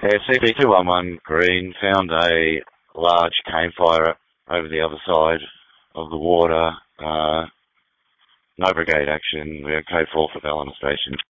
Yeah, CP211 Green found a large cane fire over the other side of the water. No brigade action. We have code 4 for Ballina Station.